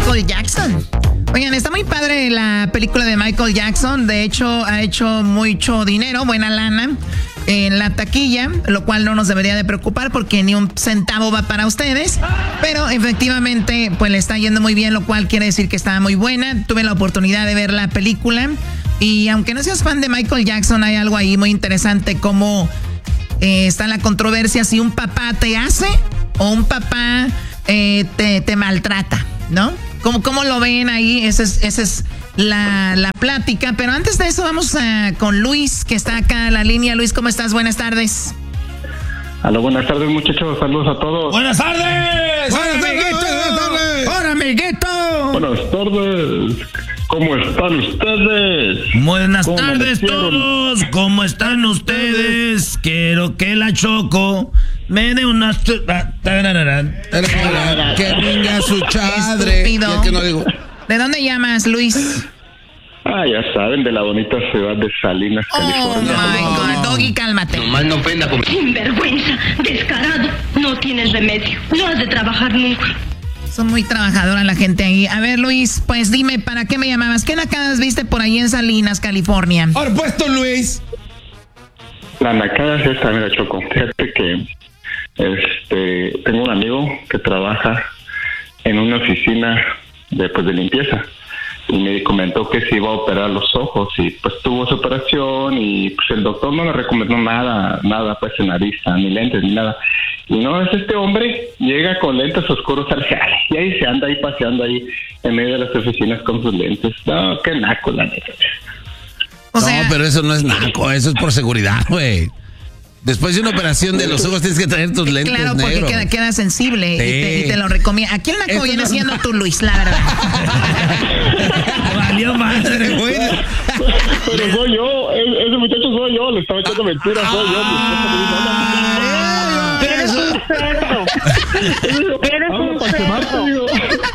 Michael Jackson. Oigan, está muy padre la película de Michael Jackson. De hecho, ha hecho mucho dinero, buena lana en la taquilla, lo cual no nos debería de preocupar porque ni un centavo va para ustedes. Pero efectivamente, pues le está yendo muy bien, lo cual quiere decir que está muy buena. Tuve la oportunidad de ver la película y aunque no seas fan de Michael Jackson, hay algo ahí muy interesante como está la controversia si un papá te hace o un papá te maltrata, ¿no? ¿Cómo lo ven ahí? Esa es la plática. Pero antes de eso vamos con Luis, que está acá en la línea. Luis, ¿cómo estás? Buenas tardes. Aló, buenas tardes, muchachos. Saludos a todos. ¡Buenas tardes! ¡Buenas tardes! ¡Hola, amiguito! Buenas tardes. ¿Cómo están ustedes? Buenas tardes todos. ¿Cómo están ustedes? Quiero que la Choco me dé unas... Que venga su chadre. Estúpido. Que no digo. ¿De dónde llamas, Luis? Ya saben, de la bonita ciudad de Salinas, California. Oh, my God. Doggy, cálmate. Nomás no ofenda con... Sinvergüenza, descarado, no tienes remedio, no has de trabajar nunca. Son muy trabajadora la gente ahí. A ver, Luis, pues dime, ¿para qué me llamabas? ¿Qué nacadas viste por ahí en Salinas, California? Ahora puesto, Luis. La nacada es esta, mira, Choco. Fíjate que tengo un amigo que trabaja en una oficina de limpieza y me comentó que se iba a operar los ojos y pues tuvo su operación y pues el doctor no le recomendó nada pues en nariz, ni lentes ni nada. Y no, es este hombre, llega con lentes oscuros al jale y ahí se anda ahí paseando ahí en medio de las oficinas con sus lentes. No, qué naco, la neta. O sea, no, pero eso no es naco, eso es por seguridad, güey. Después de una operación de los ojos tienes que traer tus lentes claro, porque negros. queda sensible Sí. y te lo recomiendo. Aquí el naco Eso viene no- siendo tú, Luis, la verdad. Valió madre, güey. Pero soy yo, ese muchacho soy yo, le estaba echando mentiras, soy yo. Eres un cerdo. Eres un cerdo.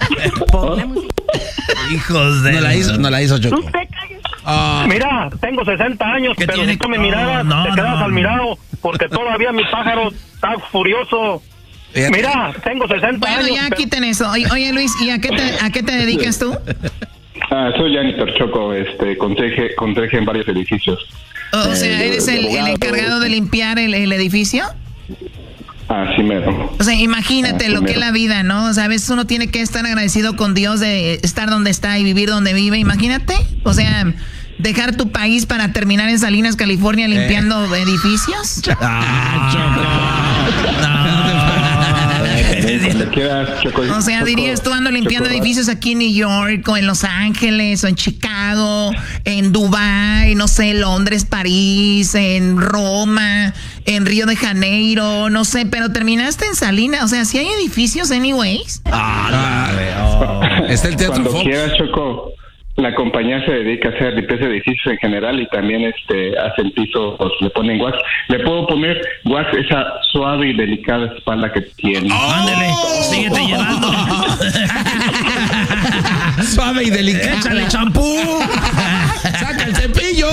Hijos de... No la hizo, Choco. Tú te calles. Mira, tengo 60 años, ¿Qué pero tiene? si tú me miraras, No, te quedas no. al mirado, porque todavía mi pájaro está furioso. Fíjate. Mira, tengo 60 Bueno, años. ya pero- quiten eso. Oye, Luis, ¿y a qué te dedicas tú? Soy janitor, Choco, conserje en varios edificios. O sea, ¿eres el encargado de limpiar el edificio? Así mero. O sea, imagínate Así lo que mero. es la vida, ¿no? O sea, a veces uno tiene que estar agradecido con Dios de estar donde está y vivir donde vive. Imagínate. O sea, dejar tu país para terminar en Salinas, California, limpiando edificios. Cuando quieras, Choco. O sea, dirías tú ando limpiando Choco, edificios aquí en New York o en Los Ángeles o en Chicago, en Dubái, no sé, Londres, París, en Roma, en Río de Janeiro, no sé, pero terminaste en Salinas. O sea, si hay edificios anyways. Está el Teatro Cuando Fox. quieras, Choco. La compañía se dedica a hacer limpieza de edificios en general y también hacen piso, le ponen wax. Le puedo poner wax, esa suave y delicada espalda que tiene. Ándale, síguete llevando. Suave y delicado. Échale champú. Saca el cepillo.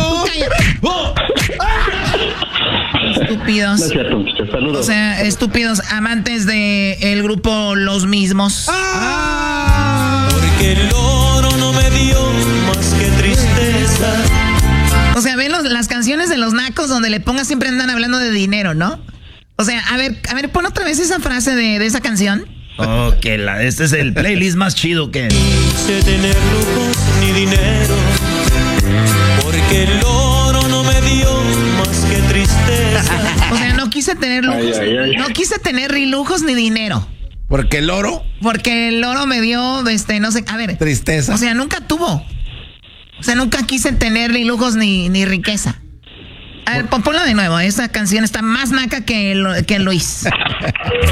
Estúpidos. No es cierto, muchachos. Saludos. O sea, estúpidos amantes del grupo Los Mismos. Porque el oro no me dio más que tristeza. O sea, ven las canciones de los nacos donde le pongas siempre andan hablando de dinero, ¿no? O sea, a ver, pon otra vez esa frase de esa canción. Oh, este es el playlist más chido que... Quise tener lujos ni dinero. Porque el oro no me dio más que tristeza. O sea, no quise tener lujos, Ay. no quise tener ni lujos ni dinero. Porque el oro, Porque el oro me dio, no sé, a ver. tristeza. O sea, nunca tuvo. O sea, nunca quise tener ni lujos ni riqueza. A ver, ponla de nuevo. Esa canción está más naca que Luis.